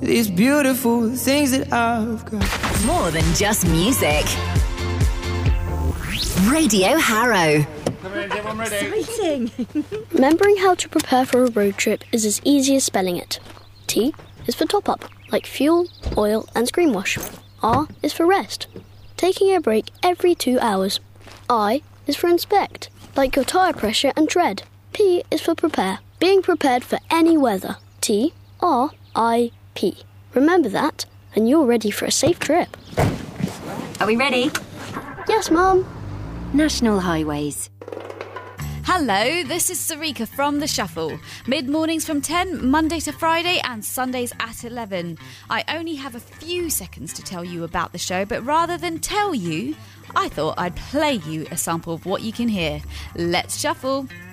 These beautiful things that I've got. More than just music. Radio Harrow. Exciting! Remembering how to prepare for a road trip is as easy as spelling it. T is for top up, like fuel, oil and screen wash. R is for rest, taking a break every 2 hours. I is for inspect, like your tyre pressure and tread. P is for prepare, being prepared for any weather. T, R, I, P. Remember that, and you're ready for a safe trip. Are we ready? Yes, Mum. National Highways. Hello, this is Sarika from The Shuffle. Mid-mornings from 10, Monday to Friday and Sundays at 11. I only have a few seconds to tell you about the show, but rather than tell you, I thought I'd play you a sample of what you can hear. Let's shuffle.